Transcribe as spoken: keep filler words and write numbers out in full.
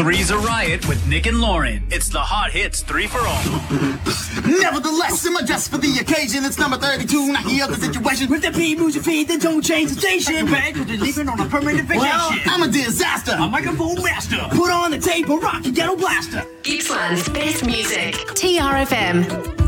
Three's a Riot with Nick and Lauren. It's the Hot Hits Three for All. Nevertheless, I'm dressed for the occasion. It's number thirty-two, now here's the situation. With the beat moves your feet, then don't change the station. Back with the leaving on a permanent vacation. Well, I'm a disaster. A microphone master. Put on the tape or rock your ghetto blaster. Gippsland's best music. T R F M.